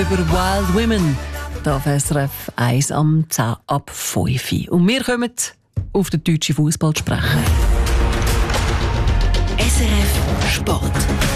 Über Wild Women, hier auf SRF 1 am 10 ab 5. Und wir kommen auf den deutschen Fußball zu sprechen. SRF Sport.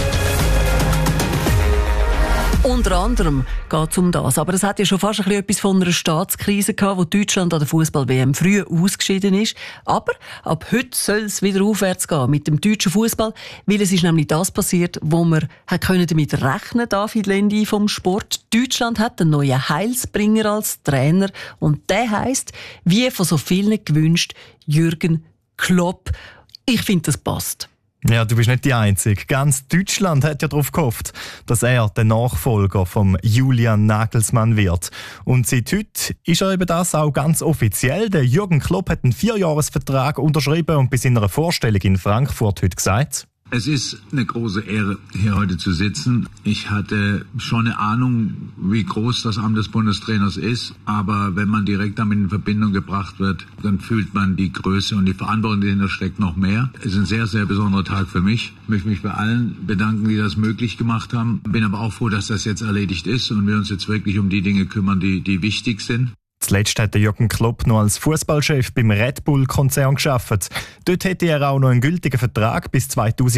Unter anderem geht es um das. Aber es hat ja schon fast etwas von einer Staatskrise gehabt, wo Deutschland an der Fußball-WM früh ausgeschieden ist. Aber ab heute soll es wieder aufwärts gehen mit dem deutschen Fußball, weil es ist nämlich das passiert, wo wir damit rechnen, David Lendi vom Sport. Deutschland hat einen neuen Heilsbringer als Trainer und der heisst, wie von so vielen gewünscht, Jürgen Klopp. Ich finde, das passt. Ja, du bist nicht die Einzige. Ganz Deutschland hat ja darauf gehofft, dass er der Nachfolger von Julian Nagelsmann wird. Und seit heute ist er eben das auch ganz offiziell. Der Jürgen Klopp hat einen 4-Jahres-Vertrag unterschrieben und bei seiner Vorstellung in Frankfurt heute gesagt: Es ist eine große Ehre, hier heute zu sitzen. Ich hatte schon eine Ahnung, wie groß das Amt des Bundestrainers ist. Aber wenn man direkt damit in Verbindung gebracht wird, dann fühlt man die Größe und die Verantwortung, die dahinter steckt, noch mehr. Es ist ein sehr, sehr besonderer Tag für mich. Ich möchte mich bei allen bedanken, die das möglich gemacht haben. Bin aber auch froh, dass das jetzt erledigt ist und wir uns jetzt wirklich um die Dinge kümmern, die wichtig sind. Zuletzt hat Jürgen Klopp noch als Fußballchef beim Red Bull-Konzern gearbeitet. Dort hätte er auch noch einen gültigen Vertrag bis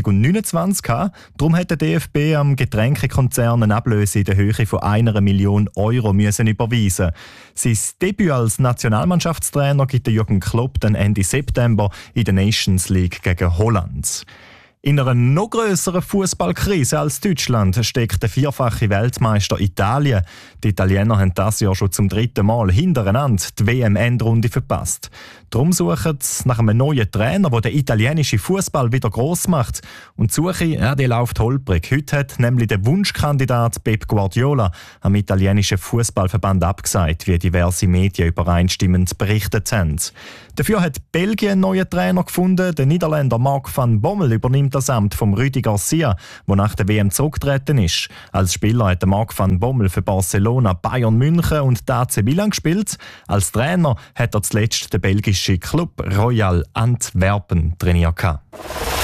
2029 gehabt. Darum hat der DFB am Getränkekonzern eine Ablöse in der Höhe von 1 Million Euro müssen überweisen. Sein Debüt als Nationalmannschaftstrainer gibt Jürgen Klopp dann Ende September in der Nations League gegen Holland. In einer noch grösseren Fußballkrise als Deutschland steckt der vierfache Weltmeister Italien. Die Italiener haben das Jahr schon zum 3. Mal hintereinander die WM-Endrunde verpasst. Darum suchen sie nach einem neuen Trainer, der den italienischen Fußball wieder gross macht. Und die Suche, die läuft holprig. Heute hat nämlich der Wunschkandidat Pep Guardiola am italienischen Fußballverband abgesagt, wie diverse Medien übereinstimmend berichtet haben. Dafür hat Belgien einen neuen Trainer gefunden. Der Niederländer Marc van Bommel übernimmt das Amt von Rudi Garcia, der nach der WM zurückgetreten ist. Als Spieler hat Marc van Bommel für Barcelona, Bayern München und AC Milan gespielt. Als Trainer hat er zuletzt den belgischen Club Royal Antwerpen trainiert.